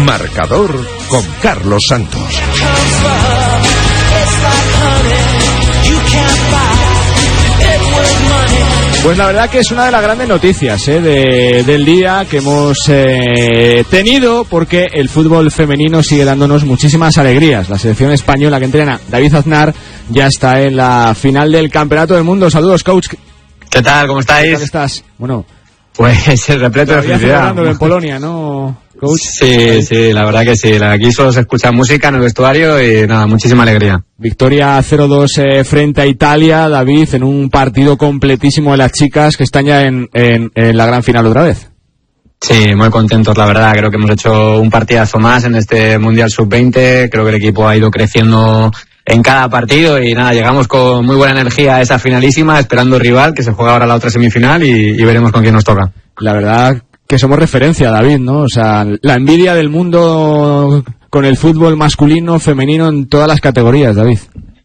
Marcador con Carlos Santos. Pues la verdad que es una de las grandes noticias del día que hemos tenido, porque el fútbol femenino sigue dándonos muchísimas alegrías. La selección española que entrena David Aznar ya está en la final del Campeonato del Mundo. Saludos, coach. ¿Qué tal? ¿Cómo estáis? ¿Qué tal estás? Bueno, pues el repleto de felicidad. En Polonia, ¿no, coach? Sí, la verdad que sí. Aquí solo se escucha música en el vestuario y nada, muchísima alegría. Victoria 0-2 frente a Italia, David, en un partido completísimo de las chicas que están ya en la gran final otra vez. Sí, muy contentos, la verdad. Creo que hemos hecho un partidazo más en este Mundial Sub-20. Creo que el equipo ha ido creciendo en cada partido y nada, llegamos con muy buena energía a esa finalísima, esperando rival, que se juega ahora la otra semifinal y veremos con quién nos toca. La verdad que somos referencia, David, ¿no? O sea, la envidia del mundo con el fútbol masculino, femenino, en todas las categorías, David.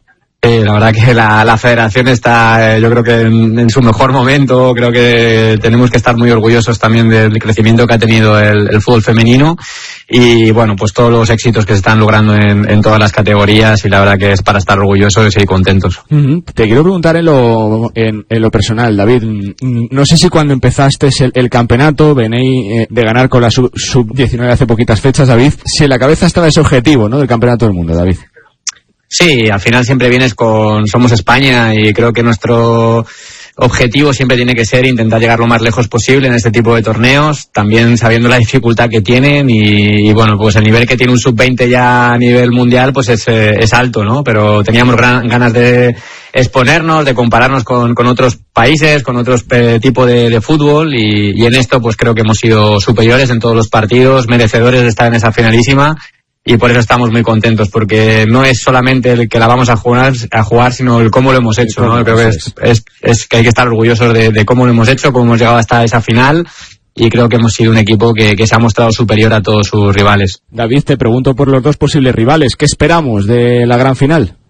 La verdad que la federación está, yo creo que en su mejor momento. Creo que tenemos que estar muy orgullosos también del crecimiento que ha tenido el fútbol femenino y bueno, pues todos los éxitos que se están logrando en todas las categorías, y la verdad que es para estar orgullosos y contentos. Te quiero preguntar en lo personal, David. No sé si cuando empezaste el campeonato, venéis de ganar con la sub-19 hace poquitas fechas, David, si en la cabeza estaba ese objetivo, ¿no?, del Campeonato del Mundo, David. Sí, al final siempre vienes somos España, y creo que nuestro objetivo siempre tiene que ser intentar llegar lo más lejos posible en este tipo de torneos, también sabiendo la dificultad que tienen y bueno, pues el nivel que tiene un sub-20 ya a nivel mundial pues es alto, ¿no? Pero teníamos ganas de exponernos, de compararnos con otros países, con otros tipos de fútbol y en esto pues creo que hemos sido superiores en todos los partidos, merecedores de estar en esa finalísima. Y por eso estamos muy contentos, porque no es solamente el que la vamos a jugar, sino el cómo lo hemos hecho, ¿no? Creo que es que hay que estar orgullosos de cómo lo hemos hecho, cómo hemos llegado hasta esa final, y creo que hemos sido un equipo que se ha mostrado superior a todos sus rivales. David, te pregunto por los dos posibles rivales. ¿Qué esperamos de la gran final?